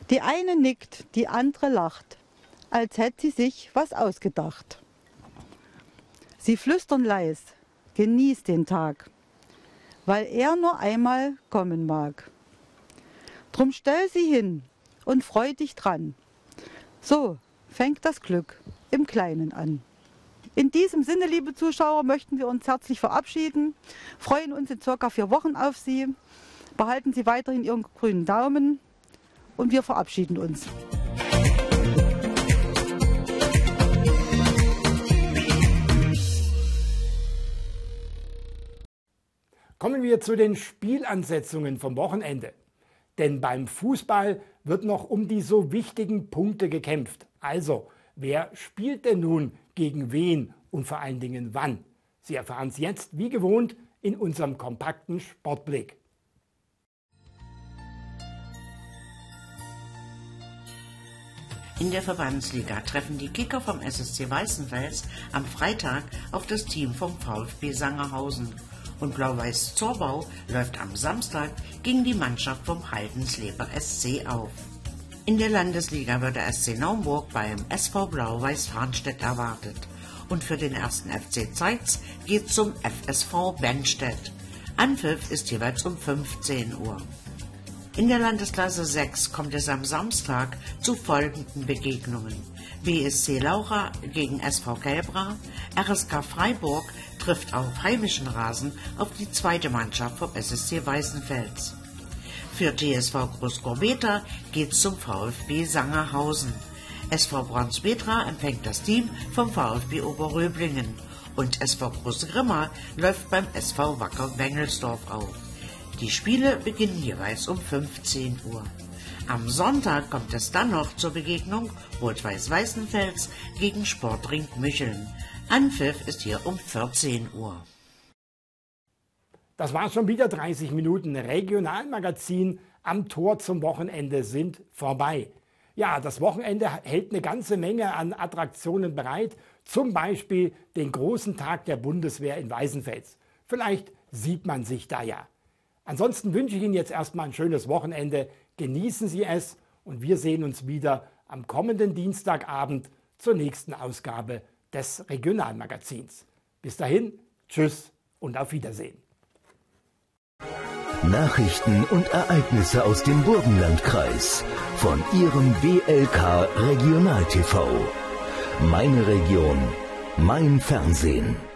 Die eine nickt, die andere lacht, als hätte sie sich was ausgedacht. Sie flüstern leis, genieß den Tag, weil er nur einmal kommen mag. Drum stell sie hin und freu dich dran. So fängt das Glück im Kleinen an. In diesem Sinne, liebe Zuschauer, möchten wir uns herzlich verabschieden, freuen uns in ca. 4 Wochen auf Sie, behalten Sie weiterhin Ihren grünen Daumen und wir verabschieden uns. Kommen wir zu den Spielansetzungen vom Wochenende. Denn beim Fußball wird noch um die so wichtigen Punkte gekämpft. Also, wer spielt denn nun gegen wen und vor allen Dingen wann? Sie erfahren es jetzt wie gewohnt in unserem kompakten Sportblick. In der Verbandsliga treffen die Kicker vom SSC Weißenfels am Freitag auf das Team vom VfB Sangerhausen. Und Blau-Weiß Zorbau läuft am Samstag gegen die Mannschaft vom Heidensleber SC auf. In der Landesliga wird der SC Naumburg beim SV Blau-Weiß Farnstedt erwartet. Und für den 1. FC Zeitz geht zum FSV Bennstedt. Anpfiff ist jeweils um 15 Uhr. In der Landesklasse 6 kommt es am Samstag zu folgenden Begegnungen. BSC Laucha gegen SV Kelbra, RSK Freiburg trifft auf heimischen Rasen auf die zweite Mannschaft vom SSC Weißenfels. Für TSV Großgorbeta geht's zum VfB Sangerhausen. SV Braunspetra empfängt das Team vom VfB Oberröblingen und SV Große Grimma läuft beim SV Wacker Wengelsdorf auf. Die Spiele beginnen jeweils um 15 Uhr. Am Sonntag kommt es dann noch zur Begegnung Rot-Weiß Weißenfels gegen Sportring Mücheln. Anpfiff ist hier um 14 Uhr. Das war schon wieder 30 Minuten Regionalmagazin am Tor zum Wochenende sind vorbei. Ja, das Wochenende hält eine ganze Menge an Attraktionen bereit, zum Beispiel den großen Tag der Bundeswehr in Weißenfels. Vielleicht sieht man sich da ja. Ansonsten wünsche ich Ihnen jetzt erstmal ein schönes Wochenende. Genießen Sie es und wir sehen uns wieder am kommenden Dienstagabend zur nächsten Ausgabe des Regionalmagazins. Bis dahin, tschüss und auf Wiedersehen. Nachrichten und Ereignisse aus dem Burgenlandkreis von Ihrem BLK Regional TV. Meine Region, mein Fernsehen.